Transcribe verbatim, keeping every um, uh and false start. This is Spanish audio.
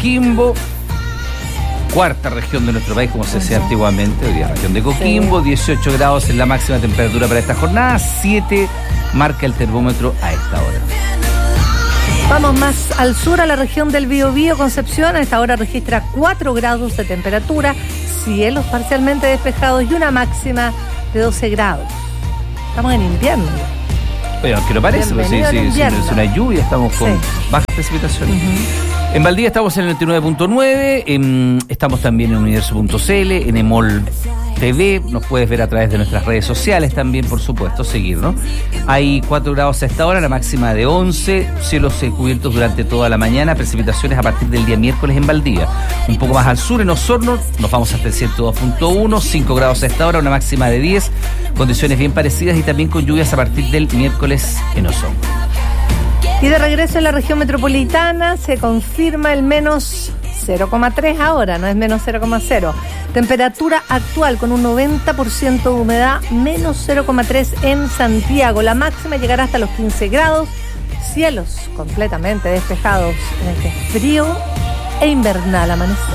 Coquimbo, cuarta región de nuestro país, como se decía uh-huh. antiguamente, hoy día región de Coquimbo, sí. dieciocho grados es la máxima temperatura para esta jornada, siete marca el termómetro a esta hora. Vamos más al sur, a la región del Biobío, Concepción. A esta hora registra cuatro grados de temperatura, cielos parcialmente despejados y una máxima de doce grados. Estamos en invierno. Oye, aunque no parece, pues sí, sí, es una lluvia, estamos con sí. bajas precipitaciones. Uh-huh. En Valdivia estamos en el noventa y nueve punto nueve, en, estamos también en universo punto c l, en Emol T V, nos puedes ver a través de nuestras redes sociales también, por supuesto, seguirnos. Hay cuatro grados a esta hora, la máxima de once, cielos cubiertos durante toda la mañana, precipitaciones a partir del día miércoles en Valdivia. Un poco más al sur, en Osorno, nos vamos hasta el ciento dos punto uno, cinco grados a esta hora, una máxima de diez, condiciones bien parecidas y también con lluvias a partir del miércoles en Osorno. Y de regreso en la región metropolitana se confirma el menos cero coma tres ahora, no es menos cero coma cero. Temperatura actual con un noventa por ciento de humedad, menos cero coma tres en Santiago. La máxima llegará hasta los quince grados, cielos completamente despejados en este frío e invernal amanecer.